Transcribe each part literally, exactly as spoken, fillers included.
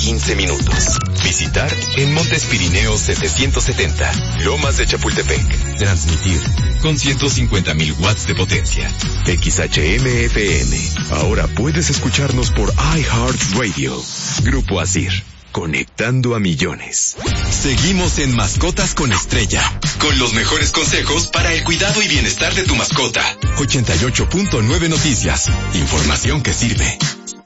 quince minutos. Visitar en Montes Pirineos setecientos setenta, Lomas de Chapultepec. Transmitir con ciento cincuenta mil watts de potencia. X H M F M. Ahora puedes escucharnos por iHeartRadio. Grupo Asir. Conectando a millones. Seguimos en Mascotas con Estrella, con los mejores consejos para el cuidado y bienestar de tu mascota. ochenta y ocho punto nueve Noticias. Información que sirve.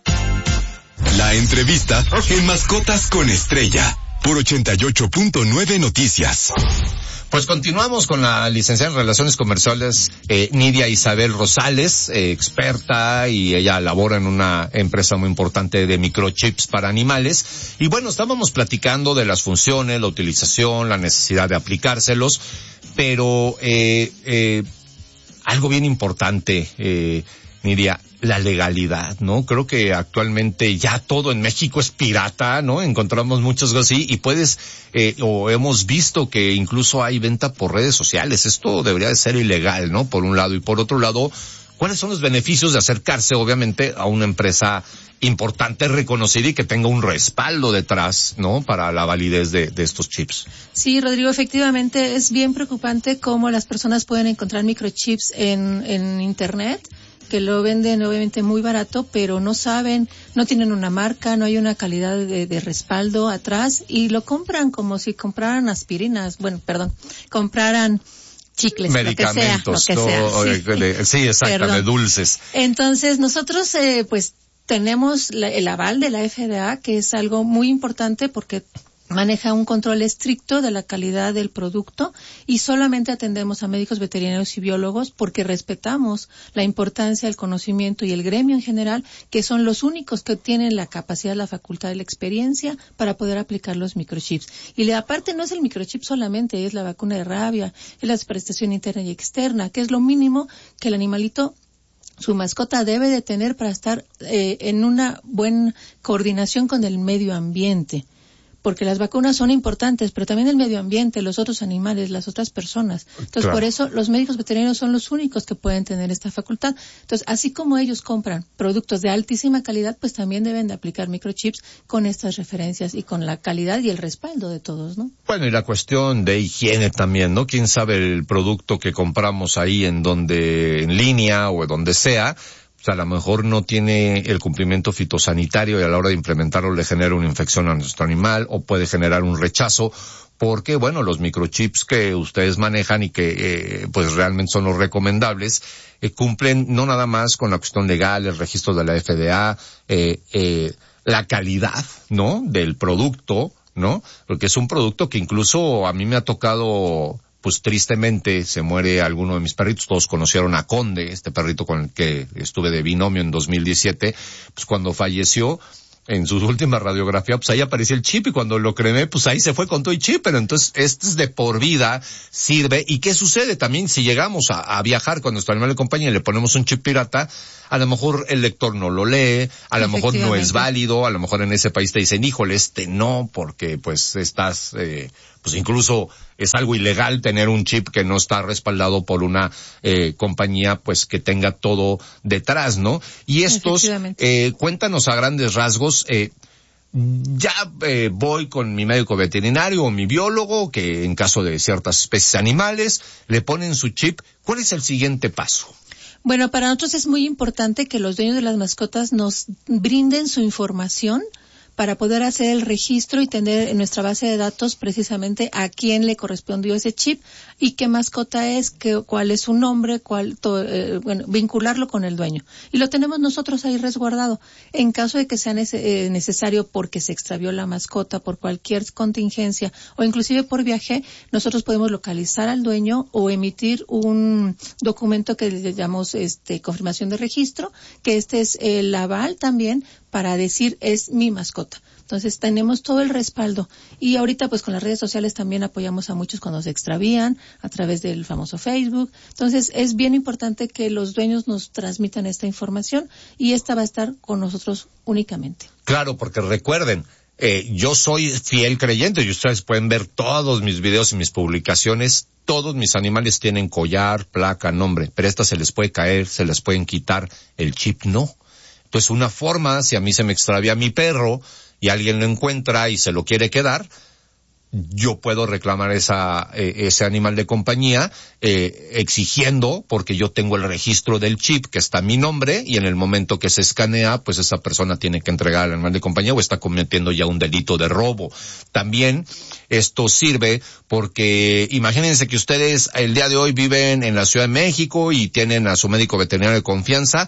La entrevista en Mascotas con Estrella, por ochenta y ocho punto nueve Noticias. Pues continuamos con la licenciada en Relaciones Comerciales, eh, Nidia Isabel Rosales, eh, experta, y ella labora en una empresa muy importante de microchips para animales. Y bueno, estábamos platicando de las funciones, la utilización, la necesidad de aplicárselos, pero eh, eh, algo bien importante, eh, Nidia, la legalidad, ¿no? Creo que actualmente ya todo en México es pirata, ¿no? Encontramos muchas cosas así y puedes, eh, o hemos visto que incluso hay venta por redes sociales. Esto debería de ser ilegal, ¿no? Por un lado. Y por otro lado, ¿cuáles son los beneficios de acercarse, obviamente, a una empresa importante, reconocida y que tenga un respaldo detrás, ¿no? Para la validez de, de estos chips. Sí, Rodrigo, efectivamente es bien preocupante cómo las personas pueden encontrar microchips en, en Internet, que lo venden obviamente muy barato, pero no saben, no tienen una marca, no hay una calidad de, de respaldo atrás y lo compran como si compraran aspirinas, bueno, perdón, compraran chicles, medicamentos, lo que sea, lo que sea. Sí, de, sí exacto, de dulces. Entonces nosotros eh, pues tenemos la, el aval de la F D A, que es algo muy importante porque maneja un control estricto de la calidad del producto y solamente atendemos a médicos veterinarios y biólogos porque respetamos la importancia, el conocimiento y el gremio en general, que son los únicos que tienen la capacidad, la facultad y la experiencia para poder aplicar los microchips. Y la aparte no es el microchip solamente, es la vacuna de rabia, es la prestación interna y externa, que es lo mínimo que el animalito, su mascota, debe de tener para estar eh, en una buena coordinación con el medio ambiente. Porque las vacunas son importantes, pero también el medio ambiente, los otros animales, las otras personas. Entonces, claro, por eso los médicos veterinarios son los únicos que pueden tener esta facultad. Entonces, así como ellos compran productos de altísima calidad, pues también deben de aplicar microchips con estas referencias y con la calidad y el respaldo de todos, ¿no? Bueno, y la cuestión de higiene también, ¿no? Quién sabe el producto que compramos ahí en donde, en línea o donde sea, o sea, a lo mejor no tiene el cumplimiento fitosanitario y a la hora de implementarlo le genera una infección a nuestro animal o puede generar un rechazo porque, bueno, los microchips que ustedes manejan y que eh, pues realmente son los recomendables, eh, cumplen no nada más con la cuestión legal, el registro de la F D A, eh, eh, la calidad, ¿no?, del producto, ¿no? Porque es un producto que incluso a mí me ha tocado, pues tristemente se muere alguno de mis perritos. Todos conocieron a Conde, este perrito con el que estuve de binomio en dos mil diecisiete, pues cuando falleció, en su última radiografía, pues ahí aparecía el chip y cuando lo cremé, pues ahí se fue con todo el chip, pero entonces este es de por vida, sirve. ¿Y qué sucede también si llegamos a, a viajar con nuestro animal de compañía y le ponemos un chip pirata? A lo mejor el lector no lo lee, a lo mejor no es válido, a lo mejor en ese país te dicen, híjole, este no, porque pues estás, eh, pues incluso es algo ilegal tener un chip que no está respaldado por una eh, compañía pues que tenga todo detrás, ¿no? Y estos, eh, cuéntanos a grandes rasgos, eh, ya eh, voy con mi médico veterinario o mi biólogo, que en caso de ciertas especies animales, le ponen su chip. ¿Cuál es el siguiente paso? Bueno, para nosotros es muy importante que los dueños de las mascotas nos brinden su información para poder hacer el registro y tener en nuestra base de datos precisamente a quién le correspondió ese chip y qué mascota es, qué, cuál es su nombre, cuál, to, eh, bueno, vincularlo con el dueño. Y lo tenemos nosotros ahí resguardado. En caso de que sea nece- eh, necesario porque se extravió la mascota, por cualquier contingencia o inclusive por viaje, nosotros podemos localizar al dueño o emitir un documento que le llamamos este, confirmación de registro, que este es el aval también para decir es mi mascota. Entonces tenemos todo el respaldo y ahorita pues con las redes sociales también apoyamos a muchos cuando se extravían a través del famoso Facebook. Entonces es bien importante que los dueños nos transmitan esta información y esta va a estar con nosotros únicamente. Claro, porque recuerden, eh, yo soy fiel creyente y ustedes pueden ver todos mis videos y mis publicaciones. Todos mis animales tienen collar, placa, nombre, pero esta se les puede caer, se les pueden quitar, el chip no. Entonces una forma, si a mí se me extravía mi perro y alguien lo encuentra y se lo quiere quedar, yo puedo reclamar esa eh, ese animal de compañía eh, exigiendo, porque yo tengo el registro del chip que está a mi nombre, y en el momento que se escanea, pues esa persona tiene que entregar al animal de compañía o está cometiendo ya un delito de robo. También esto sirve porque imagínense que ustedes el día de hoy viven en la Ciudad de México y tienen a su médico veterinario de confianza,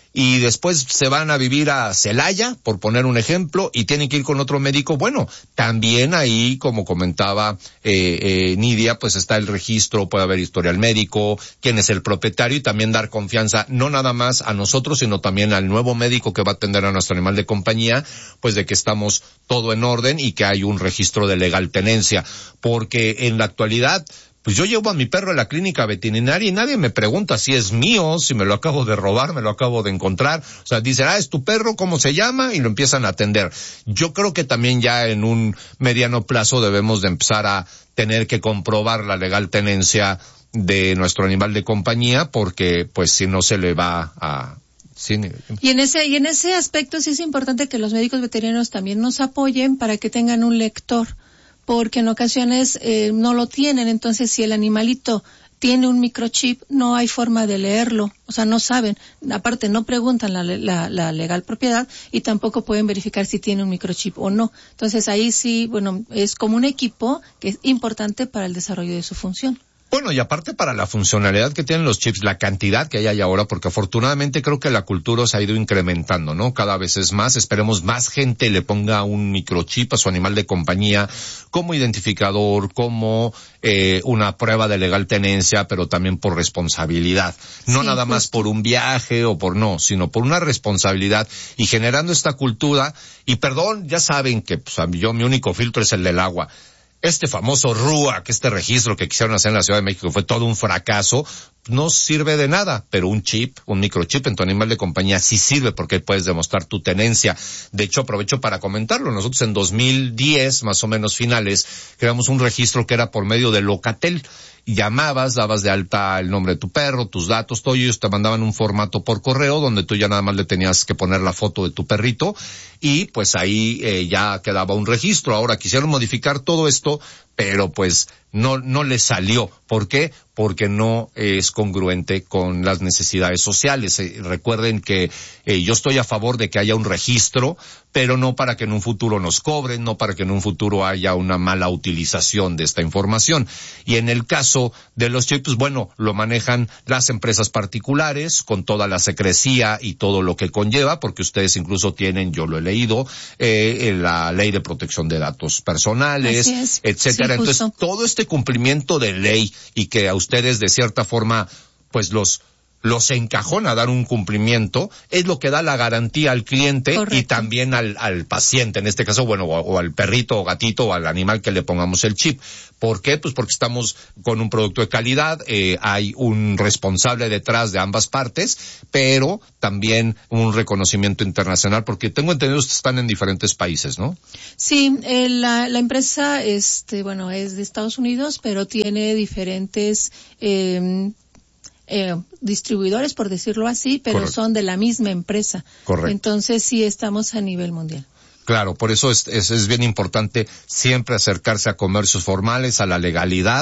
y después se van a vivir a Celaya, por poner un ejemplo, y tienen que ir con otro médico. Bueno, también ahí, como comentaba eh, eh, Nidia, pues está el registro, puede haber historial médico, quién es el propietario, y también dar confianza, no nada más a nosotros, sino también al nuevo médico que va a atender a nuestro animal de compañía, pues de que estamos todo en orden y que hay un registro de legal tenencia. Porque en la actualidad, pues yo llevo a mi perro a la clínica veterinaria y nadie me pregunta si es mío, si me lo acabo de robar, me lo acabo de encontrar. O sea, dicen, ah, es tu perro, ¿cómo se llama? Y lo empiezan a atender. Yo creo que también ya en un mediano plazo debemos de empezar a tener que comprobar la legal tenencia de nuestro animal de compañía, porque pues si no se le va a... Sí. Y en ese, y en ese aspecto sí es importante que los médicos veterinarios también nos apoyen para que tengan un lector, porque en ocasiones eh, no lo tienen. Entonces, si el animalito tiene un microchip, no hay forma de leerlo, o sea, no saben, aparte no preguntan la, la, la legal propiedad y tampoco pueden verificar si tiene un microchip o no. Entonces, ahí sí, bueno, es como un equipo que es importante para el desarrollo de su función. Bueno, y aparte para la funcionalidad que tienen los chips, la cantidad que hay ahí ahora, porque afortunadamente creo que la cultura se ha ido incrementando, ¿no? Cada vez es más, esperemos más gente le ponga un microchip a su animal de compañía como identificador, como eh, una prueba de legal tenencia, pero también por responsabilidad. No sí, nada justo. Más por un viaje o por no, sino por una responsabilidad, y generando esta cultura. Y perdón, ya saben que pues, yo mi único filtro es el del agua. Este famoso R U A C, este registro que quisieron hacer en la Ciudad de México, fue todo un fracaso, no sirve de nada, pero un chip, un microchip en tu animal de compañía sí sirve, porque puedes demostrar tu tenencia. De hecho, aprovecho para comentarlo, nosotros en dos mil diez, más o menos finales, creamos un registro que era por medio de Locatel. Llamabas, dabas de alta el nombre de tu perro, tus datos, todo, y ellos te mandaban un formato por correo donde tú ya nada más le tenías que poner la foto de tu perrito, y pues ahí eh, ya quedaba un registro. Ahora quisieron modificar todo esto, pero pues no no le salió. ¿Por qué? Porque no es congruente con las necesidades sociales. Eh, recuerden que eh, yo estoy a favor de que haya un registro, pero no para que en un futuro nos cobren, no para que en un futuro haya una mala utilización de esta información. Y en el caso de los chips, bueno, lo manejan las empresas particulares con toda la secrecía y todo lo que conlleva, porque ustedes incluso tienen, yo lo he leído, eh, la ley de protección de datos personales, etcétera. Sí, entonces, todo este cumplimiento de ley y que a ustedes de cierta forma, pues los los encajona a dar un cumplimiento, es lo que da la garantía al cliente. Correcto. Y también al, al paciente, en este caso, bueno, o, o al perrito o gatito o al animal que le pongamos el chip. ¿Por qué? Pues porque estamos con un producto de calidad, eh, hay un responsable detrás de ambas partes, pero también un reconocimiento internacional, porque tengo entendido que están en diferentes países, ¿no? Sí, eh, la, la empresa, este, bueno, es de Estados Unidos, pero tiene diferentes, eh, Eh, distribuidores, por decirlo así, pero Correcto. Son de la misma empresa. Correcto. Entonces sí estamos a nivel mundial. Claro, por eso es, es, es bien importante siempre acercarse a comercios formales, a la legalidad.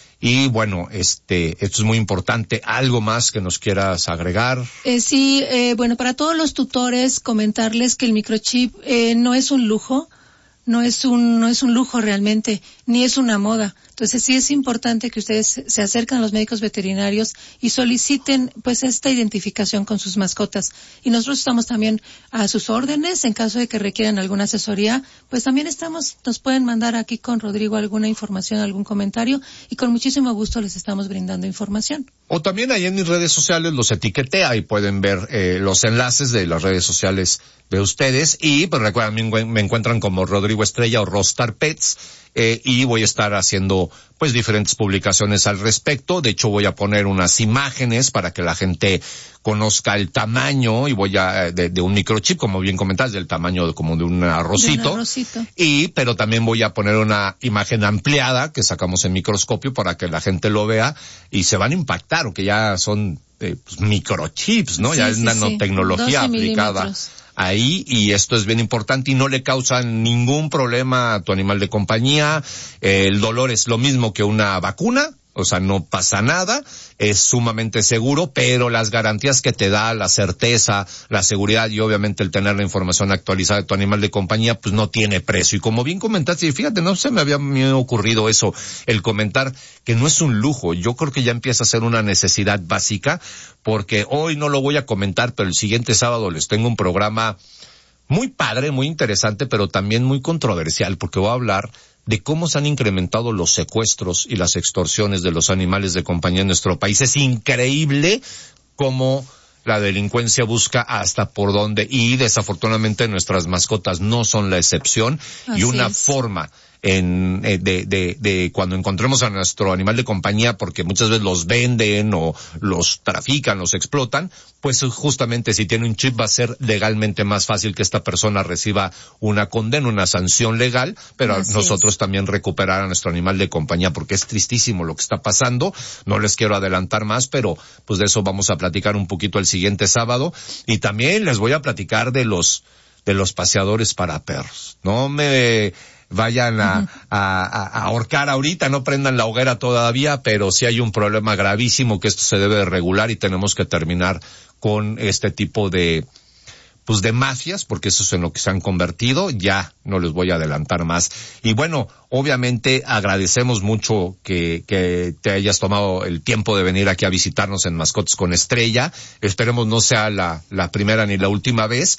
Y bueno, este, esto es muy importante. ¿Algo más que nos quieras agregar? Eh, sí, eh, bueno, para todos los tutores, comentarles que el microchip eh, no es un lujo, no es un, no es un lujo realmente, ni es una moda. Entonces sí es importante que ustedes se acerquen a los médicos veterinarios y soliciten pues esta identificación con sus mascotas. Y nosotros estamos también a sus órdenes en caso de que requieran alguna asesoría, pues también estamos, nos pueden mandar aquí con Rodrigo alguna información, algún comentario, y con muchísimo gusto les estamos brindando información. O también ahí en mis redes sociales los etiqueté, ahí pueden ver eh, los enlaces de las redes sociales de ustedes. Y pues recuerden, me encuentran como Rodrigo Estrella o Rostar Pets. Eh, y voy a estar haciendo pues diferentes publicaciones al respecto. De hecho, voy a poner unas imágenes para que la gente conozca el tamaño, y voy a de, de un microchip, como bien comentas, del tamaño de, como de un arrocito. De un arrocito. Y pero también voy a poner una imagen ampliada que sacamos en microscopio para que la gente lo vea y se van a impactar, o que ya son eh, pues, microchips, ¿no? Sí, ya es sí, nanotecnología sí. aplicada ahí, y esto es bien importante, y no le causa ningún problema a tu animal de compañía. El dolor es lo mismo que una vacuna, o sea, no pasa nada, es sumamente seguro, pero las garantías que te da, la certeza, la seguridad y obviamente el tener la información actualizada de tu animal de compañía, pues no tiene precio. Y como bien comentaste, y fíjate, no se me había me ocurrido eso, el comentar que no es un lujo, yo creo que ya empieza a ser una necesidad básica, porque hoy no lo voy a comentar, pero el siguiente sábado les tengo un programa muy padre, muy interesante, pero también muy controversial, porque voy a hablar de cómo se han incrementado los secuestros y las extorsiones de los animales de compañía en nuestro país. Es increíble cómo la delincuencia busca hasta por dónde, y desafortunadamente nuestras mascotas no son la excepción. Así y una es. forma en eh, de, de, de cuando encontremos a nuestro animal de compañía, porque muchas veces los venden o los trafican, los explotan, pues justamente si tiene un chip va a ser legalmente más fácil que esta persona reciba una condena, una sanción legal, pero Así nosotros es. también recuperar a nuestro animal de compañía, porque es tristísimo lo que está pasando. No les quiero adelantar más, pero pues de eso vamos a platicar un poquito el siguiente sábado, y también les voy a platicar de los de los paseadores para perros. No me vayan a, uh-huh. a, a, a ahorcar ahorita, no prendan la hoguera todavía, pero sí hay un problema gravísimo que esto se debe de regular, y tenemos que terminar con este tipo de, pues de mafias, porque eso es en lo que se han convertido. Ya no les voy a adelantar más. Y bueno, obviamente agradecemos mucho que, que te hayas tomado el tiempo de venir aquí a visitarnos en Mascotas con Estrella. Esperemos no sea la, la primera ni la última vez.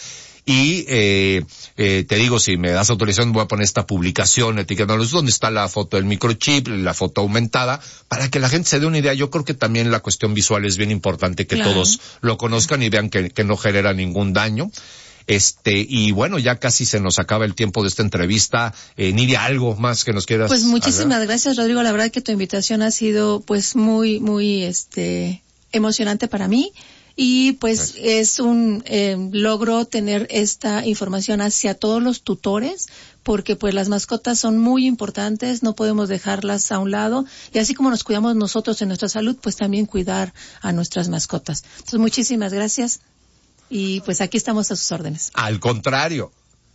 Y eh, eh te digo, si me das autorización, voy a poner esta publicación etiquetándolos donde está la foto del microchip, la foto aumentada, para que la gente se dé una idea. Yo creo que también la cuestión visual es bien importante, que claro. todos lo conozcan y vean que, que no genera ningún daño. Este, y bueno, ya casi se nos acaba el tiempo de esta entrevista. Eh, Nidia, ¿algo más que nos quieras? Pues muchísimas hablar? gracias, Rodrigo. La verdad que tu invitación ha sido pues muy, muy, este, emocionante para mí. Y pues es un eh, logro tener esta información hacia todos los tutores, porque pues las mascotas son muy importantes, no podemos dejarlas a un lado, y así como nos cuidamos nosotros en nuestra salud, pues también cuidar a nuestras mascotas. Entonces muchísimas gracias, y pues aquí estamos a sus órdenes. Al contrario.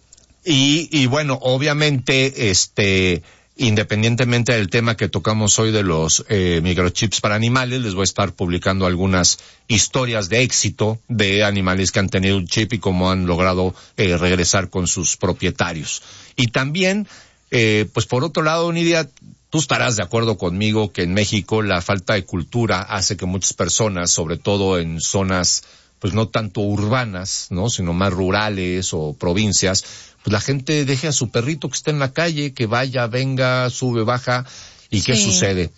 Y, y bueno, obviamente, este, independientemente del tema que tocamos hoy de los eh, microchips para animales, les voy a estar publicando algunas historias de éxito de animales que han tenido un chip y cómo han logrado eh, regresar con sus propietarios. Y también, eh, pues por otro lado, Nidia, tú estarás de acuerdo conmigo que en México la falta de cultura hace que muchas personas, sobre todo en zonas pues no tanto urbanas, ¿no?, sino más rurales o provincias, pues la gente deje a su perrito que esté en la calle, que vaya, venga, sube, baja. ¿Y qué sí. sucede?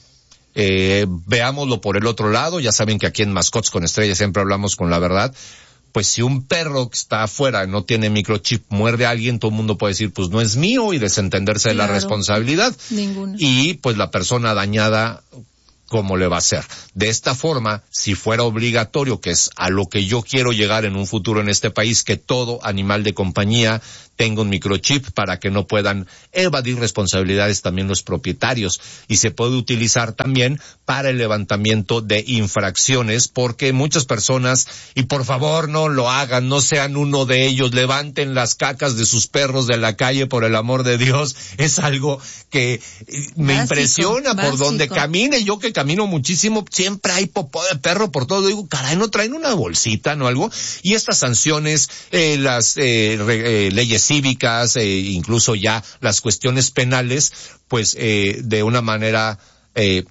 Eh, veámoslo por el otro lado. Ya saben que aquí en Mascotas con Estrella siempre hablamos con la verdad. Pues si un perro que está afuera no tiene microchip muerde a alguien, todo el mundo puede decir, pues no es mío, y desentenderse claro. de la responsabilidad. Ninguna. Y pues la persona dañada, ¿cómo le va a hacer? De esta forma, si fuera obligatorio, que es a lo que yo quiero llegar en un futuro en este país, que todo animal de compañía tenga un microchip para que no puedan evadir responsabilidades también los propietarios, y se puede utilizar también para el levantamiento de infracciones, porque muchas personas, y por favor no lo hagan, no sean uno de ellos, levanten las cacas de sus perros de la calle, por el amor de Dios. Es algo que me básico, impresiona por básico. Donde camine, yo que camino muchísimo, siempre hay popó de perro por todo. Digo, caray, ¿no traen una bolsita, no algo? Y estas sanciones, eh, las eh, re, eh, leyes cívicas, eh, incluso ya las cuestiones penales, pues eh, de una manera eh,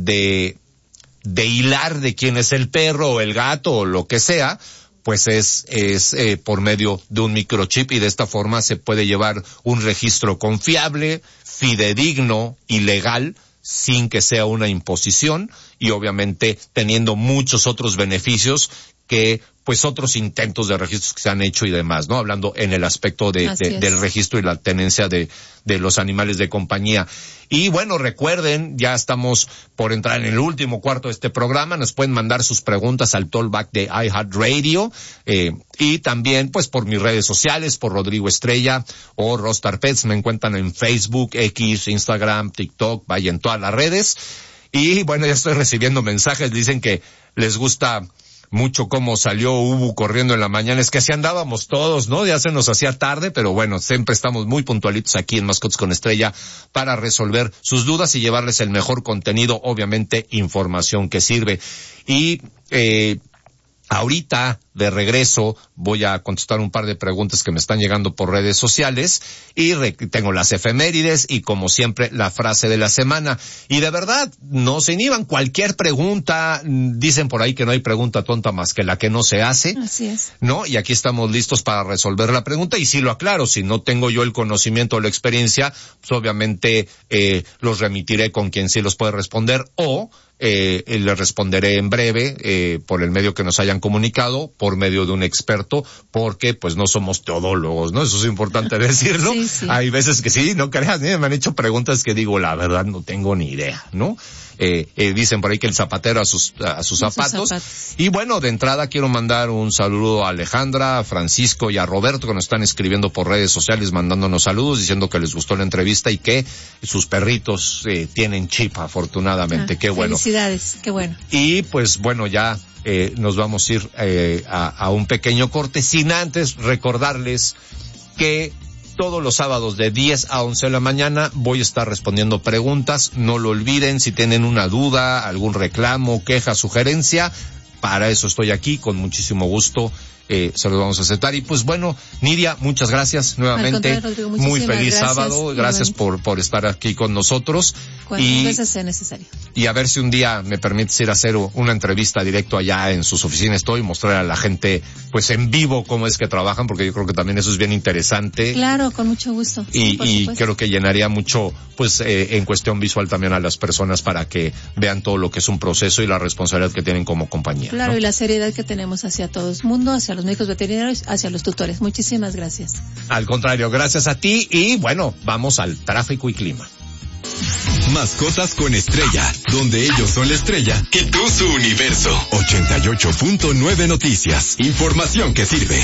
de de hilar de quién es el perro o el gato o lo que sea, pues es es eh, por medio de un microchip, y de esta forma se puede llevar un registro confiable, fidedigno y legal, sin que sea una imposición, y obviamente teniendo muchos otros beneficios que pues otros intentos de registros que se han hecho y demás, ¿no? Hablando en el aspecto de, de del registro y la tenencia de de los animales de compañía. Y bueno, recuerden, ya estamos por entrar en el último cuarto de este programa. Nos pueden mandar sus preguntas al tollback de iHeartRadio, eh, y también pues por mis redes sociales, por Rodrigo Estrella o Rostar Pets. Me encuentran en Facebook, X, Instagram, TikTok, vaya, en todas las redes. Y bueno, ya estoy recibiendo mensajes, dicen que les gusta mucho cómo salió Ubu corriendo en la mañana. Es que así andábamos todos, ¿no? Ya se nos hacía tarde, pero bueno, siempre estamos muy puntualitos aquí en Mascotas con Estrella para resolver sus dudas y llevarles el mejor contenido, obviamente información que sirve. Y eh ahorita, de regreso, voy a contestar un par de preguntas que me están llegando por redes sociales y re- tengo las efemérides y, como siempre, la frase de la semana. Y de verdad, no se inhiban. Cualquier pregunta, dicen por ahí que no hay pregunta tonta más que la que no se hace. Así es. ¿No? Y aquí estamos listos para resolver la pregunta. Y sí lo aclaro, si no tengo yo el conocimiento o la experiencia, pues obviamente eh, los remitiré con quien sí los puede responder o Eh, le responderé en breve, eh, por el medio que nos hayan comunicado, por medio de un experto, porque pues no somos todólogos, ¿no? Eso es importante decirlo. Sí, sí. Hay veces que sí, no creas, ¿eh? Me han hecho preguntas que digo, la verdad no tengo ni idea, ¿no? Eh, eh, dicen por ahí que el zapatero a sus, a sus zapatos. Sus zapatos. Y bueno, de entrada quiero mandar un saludo a Alejandra, a Francisco y a Roberto, que nos están escribiendo por redes sociales, mandándonos saludos, diciendo que les gustó la entrevista y que sus perritos eh, tienen chip, afortunadamente. Ah, qué bueno. Felicidades, qué bueno. Y pues bueno, ya eh, nos vamos a ir eh, a, a un pequeño corte, sin antes recordarles que todos los sábados de diez a once de la mañana voy a estar respondiendo preguntas. No lo olviden, si tienen una duda, algún reclamo, queja, sugerencia, para eso estoy aquí, con muchísimo gusto. Eh, se los vamos a aceptar. Y pues bueno, Nidia, muchas gracias nuevamente. Al contrario, Rodrigo, muy feliz gracias, sábado. Gracias por, por estar aquí con nosotros. Cuantas y, veces sea necesario. Y a ver si un día me permites ir a hacer una entrevista directo allá en sus oficinas. Estoy, mostrar a la gente, pues en vivo, cómo es que trabajan, porque yo creo que también eso es bien interesante. Claro, con mucho gusto. Y, sí, y creo que llenaría mucho, pues, eh, en cuestión visual también a las personas para que vean todo lo que es un proceso y la responsabilidad que tienen como compañía. Claro, ¿no? Y la seriedad que tenemos hacia todo el mundo, hacia los médicos veterinarios, hacia los tutores. Muchísimas gracias. Al contrario, gracias a ti y bueno, vamos al tráfico y clima. Mascotas con Estrella, donde ellos son la estrella y tú su universo. ochenta y ocho punto nueve Noticias. Información que sirve.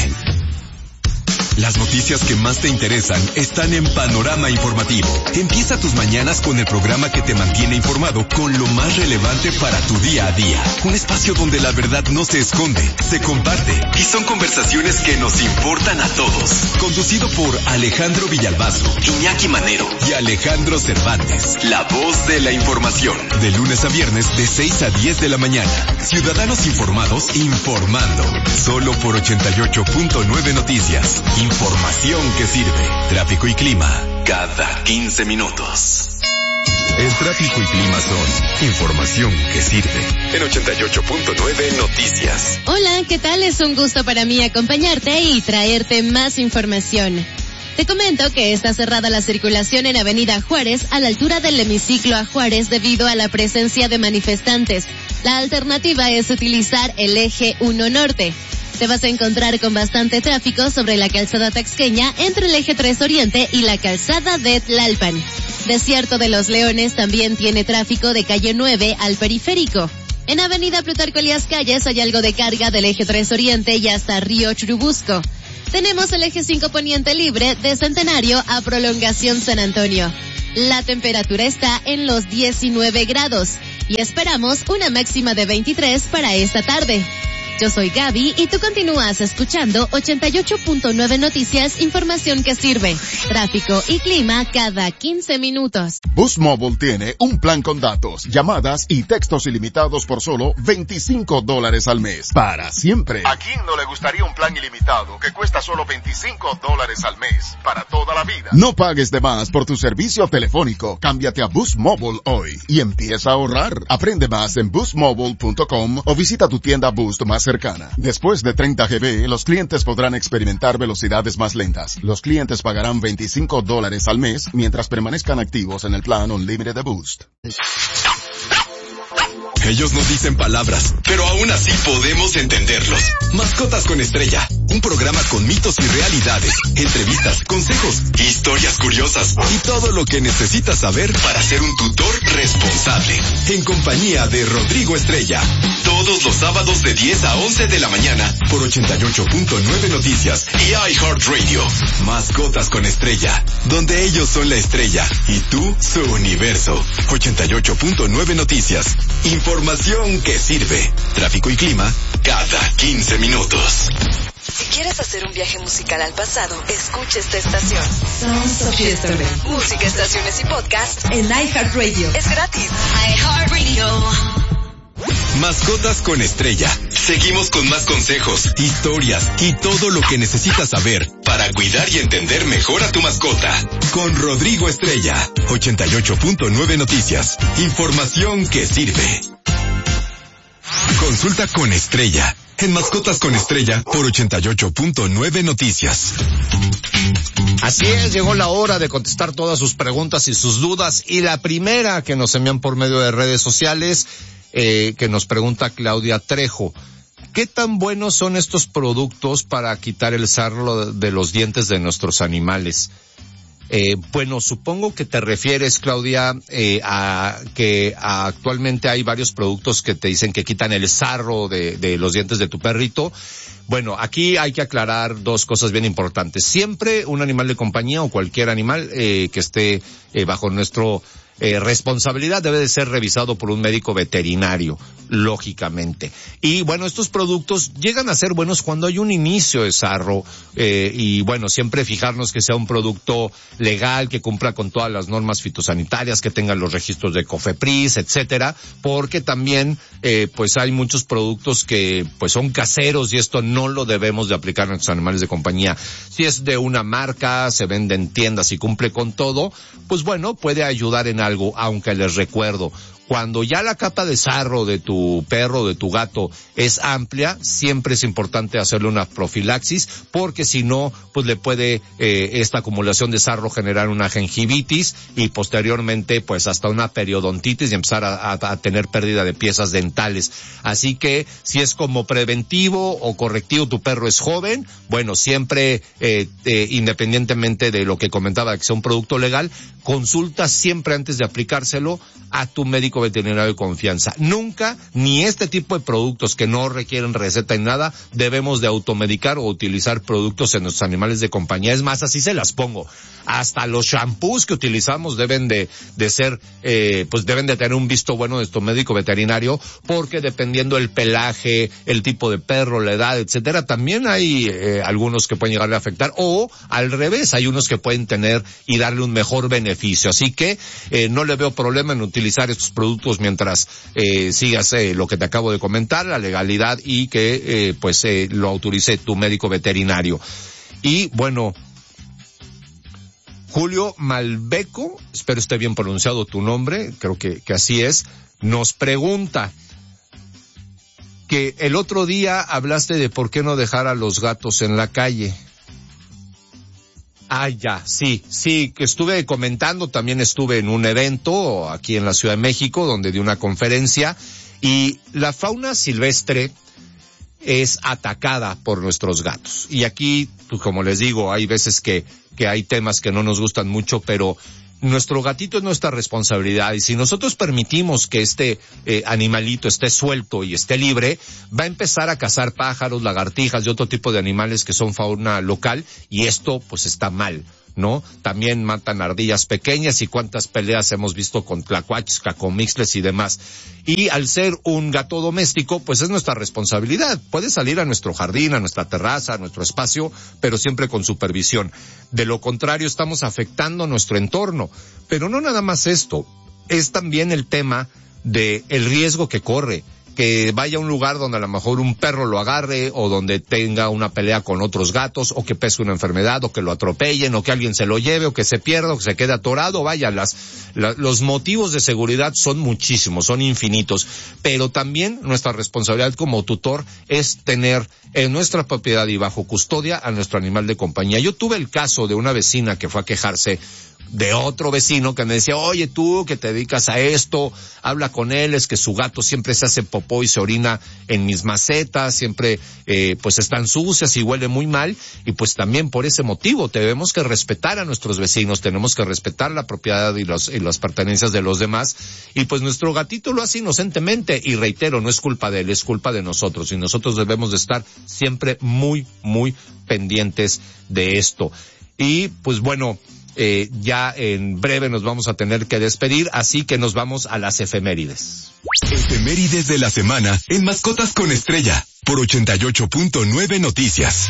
Las noticias que más te interesan están en Panorama Informativo. Empieza tus mañanas con el programa que te mantiene informado con lo más relevante para tu día a día. Un espacio donde la verdad no se esconde, se comparte y son conversaciones que nos importan a todos. Conducido por Alejandro Villalbazo, Iñaki Manero y Alejandro Cervantes. La voz de la información. De lunes a viernes de seis a diez de la mañana. Ciudadanos informados informando. Solo por ochenta y ocho punto nueve Noticias. Información que sirve. Tráfico y clima cada quince minutos. El tráfico y clima son información que sirve. En ochenta y ocho punto nueve Noticias. Hola, ¿qué tal? Es un gusto para mí acompañarte y traerte más información. Te comento que está cerrada la circulación en Avenida Juárez a la altura del hemiciclo a Juárez debido a la presencia de manifestantes. La alternativa es utilizar el eje uno Norte. Te vas a encontrar con bastante tráfico sobre la calzada Taxqueña entre el eje tres Oriente y la calzada de Tlalpan. Desierto de los Leones también tiene tráfico de calle nueve al periférico. En Avenida Plutarco Elías Calles hay algo de carga del eje tres Oriente y hasta Río Churubusco. Tenemos el eje cinco Poniente libre de Centenario a Prolongación San Antonio. La temperatura está en los diecinueve grados y esperamos una máxima de veintitrés para esta tarde. Yo soy Gaby y tú continúas escuchando ochenta y ocho punto nueve Noticias, información que sirve. Tráfico y clima cada quince minutos. Boost Mobile tiene un plan con datos, llamadas y textos ilimitados por solo veinticinco dólares al mes. Para siempre. ¿A quién no le gustaría un plan ilimitado que cuesta solo veinticinco dólares al mes? Para toda la vida. No pagues de más por tu servicio telefónico. Cámbiate a Boost Mobile hoy y empieza a ahorrar. Aprende más en boost mobile punto com o visita tu tienda Boost más cercana. Después de treinta gigabytes, los clientes podrán experimentar velocidades más lentas. Los clientes pagarán veinticinco dólares al mes mientras permanezcan activos en el plan Unlimited de Boost. Ellos no dicen palabras, pero aún así podemos entenderlos. Mascotas con Estrella, un programa con mitos y realidades, entrevistas, consejos, historias curiosas y todo lo que necesitas saber para ser un tutor responsable. En compañía de Rodrigo Estrella, todos los sábados de diez a once de la mañana por ochenta y ocho punto nueve Noticias y iHeartRadio. Mascotas con Estrella, donde ellos son la estrella y tú su universo. ochenta y ocho punto nueve Noticias. Información que sirve. Tráfico y clima cada quince minutos. Si quieres hacer un viaje musical al pasado, escucha esta estación. Sounds of Yesterday. Música, estaciones y podcast en iHeartRadio. Es gratis. iHeartRadio. Mascotas con Estrella. Seguimos con más consejos, historias y todo lo que necesitas saber para cuidar y entender mejor a tu mascota. Con Rodrigo Estrella, ochenta y ocho punto nueve Noticias. Información que sirve. Consulta con Estrella. En Mascotas con Estrella por ochenta y ocho punto nueve Noticias. Así es, llegó la hora de contestar todas sus preguntas y sus dudas. Y la primera que nos envían por medio de redes sociales, eh, que nos pregunta Claudia Trejo. ¿Qué tan buenos son estos productos para quitar el sarro de los dientes de nuestros animales? Eh, bueno, supongo que te refieres, Claudia, eh, a que a, actualmente hay varios productos que te dicen que quitan el sarro de, de los dientes de tu perrito. Bueno, aquí hay que aclarar dos cosas bien importantes. Siempre un animal de compañía o cualquier animal eh, que esté eh, bajo nuestro Eh, responsabilidad debe de ser revisado por un médico veterinario, lógicamente. Y bueno, estos productos llegan a ser buenos cuando hay un inicio de sarro, eh, y bueno, siempre fijarnos que sea un producto legal, que cumpla con todas las normas fitosanitarias, que tenga los registros de COFEPRIS, etcétera, porque también, eh, pues hay muchos productos que pues son caseros y esto no lo debemos de aplicar a nuestros animales de compañía. Si es de una marca, se vende en tiendas y cumple con todo, pues bueno, puede ayudar en algo, aunque les recuerdo, cuando ya la capa de sarro de tu perro, de tu gato, es amplia, siempre es importante hacerle una profilaxis, porque si no, pues le puede eh, esta acumulación de sarro generar una gingivitis y posteriormente, pues hasta una periodontitis y empezar a, a, a tener pérdida de piezas dentales. Así que, si es como preventivo o correctivo, tu perro es joven, bueno, siempre, eh, eh, independientemente de lo que comentaba, que sea un producto legal, consulta siempre antes de aplicárselo a tu médico veterinario de confianza. Nunca, ni este tipo de productos que no requieren receta ni nada, debemos de automedicar o utilizar productos en nuestros animales de compañía. Es más, así se las pongo. Hasta los shampoos que utilizamos deben de, de ser, eh, pues deben de tener un visto bueno de nuestro médico veterinario, porque dependiendo el pelaje, el tipo de perro, la edad, etcétera, también hay eh, algunos que pueden llegarle a afectar, o al revés, hay unos que pueden tener y darle un mejor beneficio. Así que, eh, no le veo problema en utilizar estos productos mientras eh, sigas eh, lo que te acabo de comentar, la legalidad, y que eh, pues eh, lo autorice tu médico veterinario. Y bueno, Julio Malbeco, espero esté bien pronunciado tu nombre, creo que, que así es, nos pregunta que el otro día hablaste de por qué no dejar a los gatos en la calle. Ah, ya, sí, sí, que estuve comentando, también estuve en un evento aquí en la Ciudad de México, donde di una conferencia, y la fauna silvestre es atacada por nuestros gatos. Y aquí, pues, como les digo, hay veces que, que hay temas que no nos gustan mucho, pero nuestro gatito es nuestra responsabilidad, y si nosotros permitimos que este eh, animalito esté suelto y esté libre, va a empezar a cazar pájaros, lagartijas y otro tipo de animales que son fauna local, y esto pues está mal, ¿no? También matan ardillas pequeñas, y cuántas peleas hemos visto con tlacuaches, cacomixles y demás. Y al ser un gato doméstico, pues es nuestra responsabilidad. Puede salir a nuestro jardín, a nuestra terraza, a nuestro espacio, pero siempre con supervisión. De lo contrario, estamos afectando nuestro entorno. Pero no nada más esto, es también el tema de el riesgo que corre, que vaya a un lugar donde a lo mejor un perro lo agarre, o donde tenga una pelea con otros gatos, o que pese una enfermedad, o que lo atropellen, o que alguien se lo lleve, o que se pierda, o que se quede atorado. Vaya, las, la, los motivos de seguridad son muchísimos, son infinitos, pero también nuestra responsabilidad como tutor es tener en nuestra propiedad y bajo custodia a nuestro animal de compañía. Yo tuve el caso de una vecina que fue a quejarse de otro vecino que me decía, oye, tú que te dedicas a esto, habla con él, es que su gato siempre se hace popó y se orina en mis macetas, siempre eh, pues están sucias y huele muy mal, y pues también por ese motivo tenemos que respetar a nuestros vecinos, tenemos que respetar la propiedad y, los, y las pertenencias de los demás, y pues nuestro gatito lo hace inocentemente, y reitero, no es culpa de él, es culpa de nosotros, y nosotros debemos de estar siempre muy, muy pendientes de esto. Y pues bueno, Eh, ya en breve nos vamos a tener que despedir, así que nos vamos a las efemérides. Efemérides de la semana en Mascotas con Estrella. por ochenta y ocho punto nueve Noticias.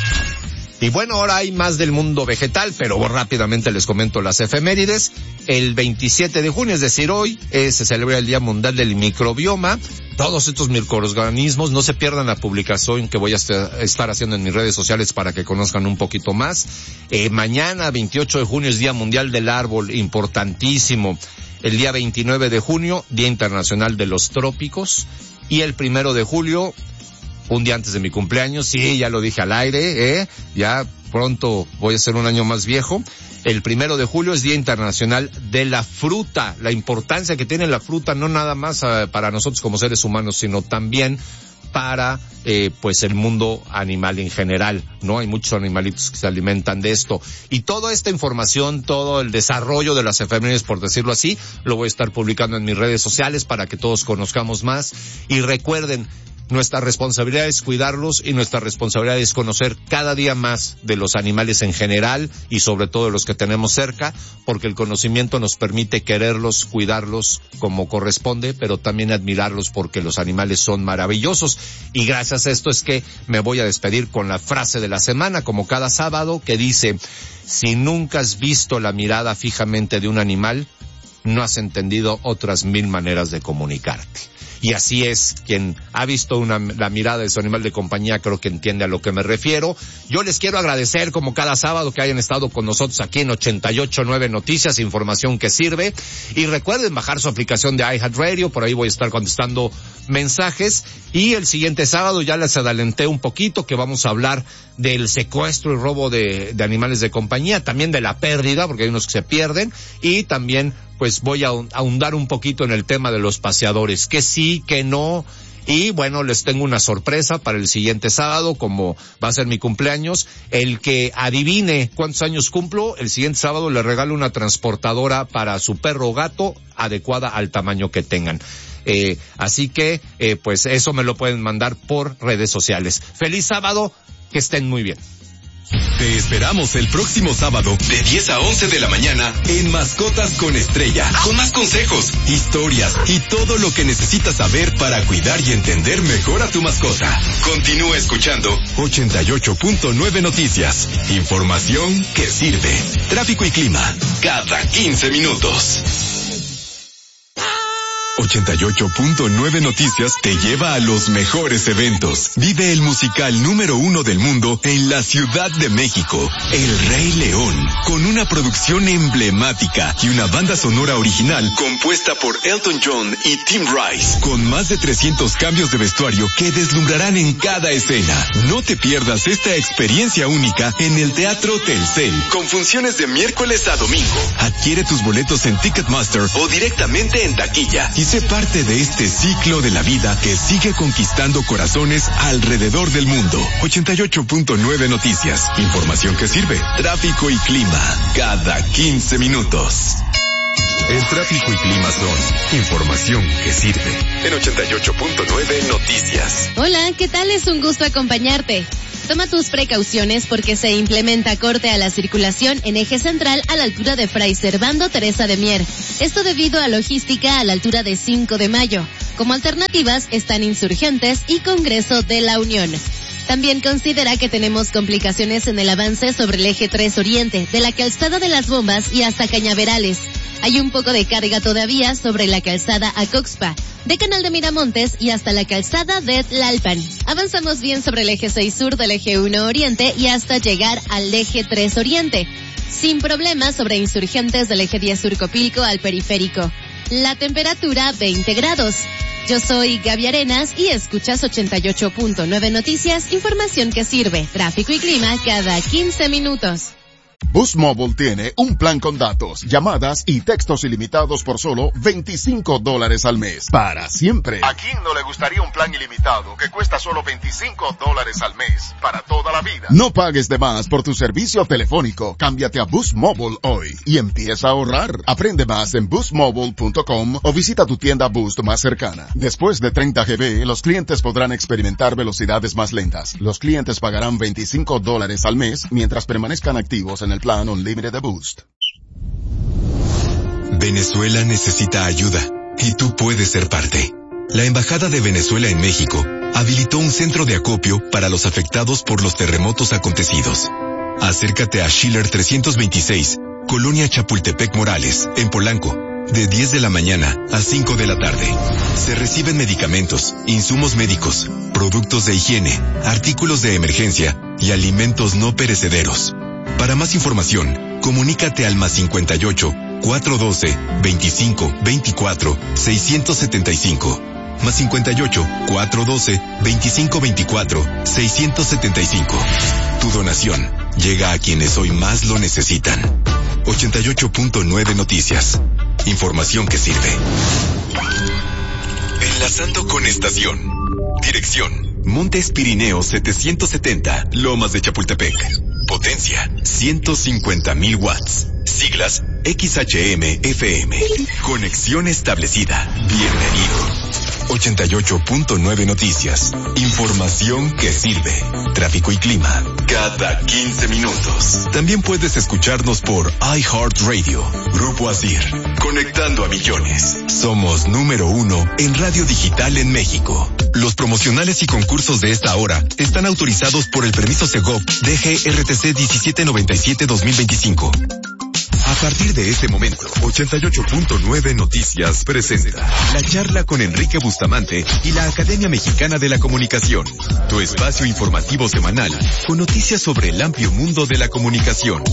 Y bueno, ahora hay más del mundo vegetal, pero rápidamente les comento las efemérides. El veintisiete de junio, es decir, hoy, eh, se celebra el Día Mundial del Microbioma. Todos estos microorganismos, no se pierdan la publicación que voy a estar haciendo en mis redes sociales para que conozcan un poquito más. Eh, mañana, veintiocho de junio, es Día Mundial del Árbol, importantísimo. El día veintinueve de junio, Día Internacional de los Trópicos. Y el primero de julio, un día antes de mi cumpleaños, sí, ya lo dije al aire, eh, ya pronto voy a ser un año más viejo. El primero de julio es Día Internacional de la Fruta, la importancia que tiene la fruta no nada más uh, para nosotros como seres humanos, sino también para eh, pues el mundo animal en general, ¿no? Hay muchos animalitos que se alimentan de esto. Y toda esta información, todo el desarrollo de las efemérides, por decirlo así, lo voy a estar publicando en mis redes sociales para que todos conozcamos más. Y recuerden, nuestra responsabilidad es cuidarlos y nuestra responsabilidad es conocer cada día más de los animales en general y sobre todo de los que tenemos cerca, porque el conocimiento nos permite quererlos, cuidarlos como corresponde, pero también admirarlos porque los animales son maravillosos. Y gracias a esto es que me voy a despedir con la frase de la semana, como cada sábado, que dice: si nunca has visto la mirada fijamente de un animal, no has entendido otras mil maneras de comunicarte. Y así es, quien ha visto una, la mirada de su animal de compañía creo que entiende a lo que me refiero. Yo les quiero agradecer como cada sábado que hayan estado con nosotros aquí en ochenta y ocho punto nueve Noticias, información que sirve. Y recuerden bajar su aplicación de iHeartRadio, por ahí voy a estar contestando mensajes. Y el siguiente sábado ya les adelanté un poquito que vamos a hablar del secuestro y robo de, de animales de compañía, también de la pérdida, porque hay unos que se pierden, y también pues voy a ahondar un poquito en el tema de los paseadores, que sí, que no, y bueno, les tengo una sorpresa para el siguiente sábado, como va a ser mi cumpleaños. El que adivine cuántos años cumplo, el siguiente sábado le regalo una transportadora para su perro o gato, adecuada al tamaño que tengan. Eh, así que, eh, pues eso me lo pueden mandar por redes sociales. Feliz sábado, que estén muy bien. Te esperamos el próximo sábado de diez a once de la mañana en Mascotas con Estrella, con más consejos, historias y todo lo que necesitas saber para cuidar y entender mejor a tu mascota. Continúa escuchando ochenta y ocho punto nueve Noticias, información que sirve. Tráfico y clima cada quince minutos. ochenta y ocho punto nueve Noticias te lleva a los mejores eventos. Vive el musical número uno del mundo en la Ciudad de México, El Rey León, con una producción emblemática y una banda sonora original compuesta por Elton John y Tim Rice, con más de trescientos cambios de vestuario que deslumbrarán en cada escena. No te pierdas esta experiencia única en el Teatro Telcel, con funciones de miércoles a domingo. Adquiere tus boletos en Ticketmaster o directamente en taquilla y sé parte de este ciclo de la vida que sigue conquistando corazones alrededor del mundo. ochenta y ocho punto nueve Noticias, información que sirve. Tráfico y clima cada quince minutos. El tráfico y clima son información que sirve. En ochenta y ocho punto nueve Noticias. Hola, ¿qué tal? Es un gusto acompañarte. Toma tus precauciones porque se implementa corte a la circulación en eje central a la altura de Fray Servando Teresa de Mier. Esto debido a logística a la altura de cinco de mayo. Como alternativas están Insurgentes y Congreso de la Unión. También considera que tenemos complicaciones en el avance sobre el eje tres Oriente, de la calzada de las Bombas y hasta Cañaverales. Hay un poco de carga todavía sobre la calzada a Coxpa, de Canal de Miramontes y hasta la calzada de Tlalpan. Avanzamos bien sobre el eje seis Sur del eje uno Oriente y hasta llegar al eje tres Oriente. Sin problemas sobre Insurgentes del eje diez Sur Copilco al periférico. La temperatura veinte grados. Yo soy Gaby Arenas y escuchas ochenta y ocho punto nueve Noticias, información que sirve. Tráfico y clima cada quince minutos. Boost Mobile tiene un plan con datos, llamadas y textos ilimitados por solo veinticinco dólares al mes. Para siempre. ¿A quién no le gustaría un plan ilimitado que cuesta solo veinticinco dólares al mes? Para toda la vida. No pagues de más por tu servicio telefónico. Cámbiate a Boost Mobile hoy y empieza a ahorrar. Aprende más en boost mobile punto com o visita tu tienda Boost más cercana. Después de treinta gigabytes, los clientes podrán experimentar velocidades más lentas. Los clientes pagarán veinticinco dólares al mes mientras permanezcan activos en el plan Unlimited de Boost. Venezuela necesita ayuda y tú puedes ser parte. La Embajada de Venezuela en México habilitó un centro de acopio para los afectados por los terremotos acontecidos. Acércate a Schiller trescientos veintiséis, Colonia Chapultepec Morales, en Polanco, de diez de la mañana a cinco de la tarde. Se reciben medicamentos, insumos médicos, productos de higiene, artículos de emergencia y alimentos no perecederos. Para más información, comunícate al más cincuenta y ocho, cuatrocientos doce, veinticinco, veinticuatro, seiscientos setenta y cinco. Más cincuenta y ocho, cuatrocientos doce, veinticinco, veinticuatro, seiscientos setenta y cinco. Tu donación llega a quienes hoy más lo necesitan. ochenta y ocho punto nueve Noticias. Información que sirve. Enlazando con estación. Dirección: Montes Pirineos setecientos setenta, Lomas de Chapultepec. Potencia: ciento cincuenta mil watts. Siglas: X H M F M. Conexión establecida. Bienvenido. ochenta y ocho punto nueve Noticias. Información que sirve. Tráfico y clima cada quince minutos. También puedes escucharnos por iHeartRadio. Grupo Asir. Conectando a millones. Somos número uno en radio digital en México. Los promocionales y concursos de esta hora están autorizados por el permiso Segov D G R T C diecisiete noventa y siete dos mil veinticinco. A partir de este momento, ochenta y ocho punto nueve Noticias presenta la charla con Enrique Bustamante y la Academia Mexicana de la Comunicación. Tu espacio informativo semanal con noticias sobre el amplio mundo de la comunicación.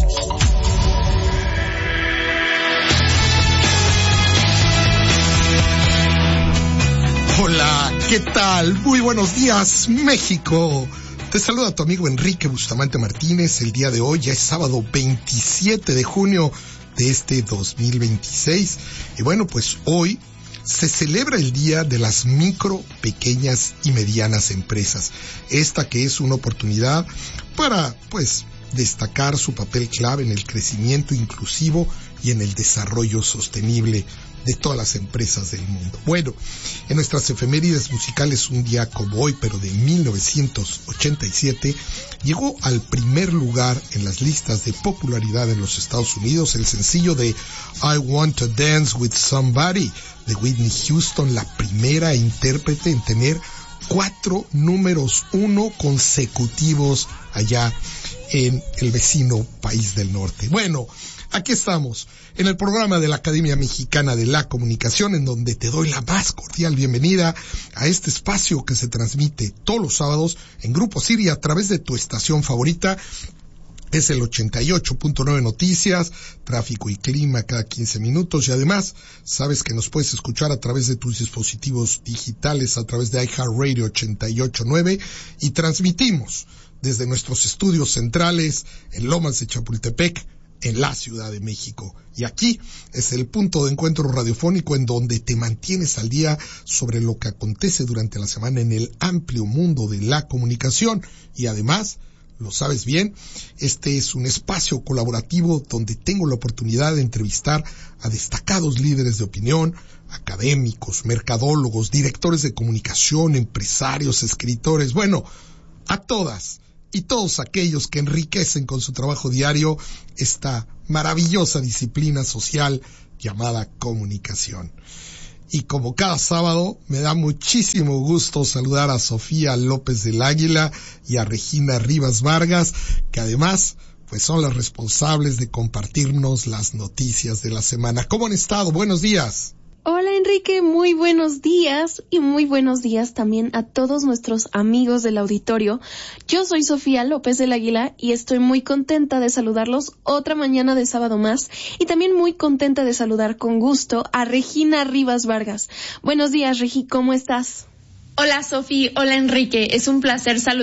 Hola, ¿qué tal? Muy buenos días, México. Te saluda tu amigo Enrique Bustamante Martínez. El día de hoy ya es sábado veintisiete de junio de este dos mil veintiséis. Y bueno, pues hoy se celebra el Día de las Micro, Pequeñas y Medianas Empresas. Esta que es una oportunidad para, pues, destacar su papel clave en el crecimiento inclusivo y en el desarrollo sostenible de todas las empresas del mundo. Bueno, en nuestras efemérides musicales, un día como hoy, pero de mil novecientos ochenta y siete, llegó al primer lugar en las listas de popularidad en los Estados Unidos el sencillo de I Want to Dance with Somebody de Whitney Houston, la primera intérprete en tener cuatro números uno consecutivos allá en el vecino país del norte. Bueno, aquí estamos, en el programa de la Academia Mexicana de la Comunicación, en donde te doy la más cordial bienvenida a este espacio que se transmite todos los sábados en Grupo Siria a través de tu estación favorita. Es el ochenta y ocho punto nueve Noticias, tráfico y clima cada quince minutos, y además sabes que nos puedes escuchar a través de tus dispositivos digitales, a través de iHeartRadio ochenta y ocho punto nueve, y transmitimos desde nuestros estudios centrales en Lomas de Chapultepec, en la Ciudad de México. Y aquí es el punto de encuentro radiofónico en donde te mantienes al día sobre lo que acontece durante la semana en el amplio mundo de la comunicación. Y además, lo sabes bien, este es un espacio colaborativo donde tengo la oportunidad de entrevistar a destacados líderes de opinión, académicos, mercadólogos, directores de comunicación, empresarios, escritores, bueno, a todas y todos aquellos que enriquecen con su trabajo diario esta maravillosa disciplina social llamada comunicación. Y como cada sábado, me da muchísimo gusto saludar a Sofía López del Águila y a Regina Rivas Vargas, que además pues son las responsables de compartirnos las noticias de la semana. ¿Cómo han estado? Buenos días. Hola Enrique, muy buenos días y muy buenos días también a todos nuestros amigos del auditorio. Yo soy Sofía López del Águila y estoy muy contenta de saludarlos otra mañana de sábado más, y también muy contenta de saludar con gusto a Regina Rivas Vargas. Buenos días, Regi, ¿cómo estás? Hola Sofía, hola Enrique, es un placer saludar.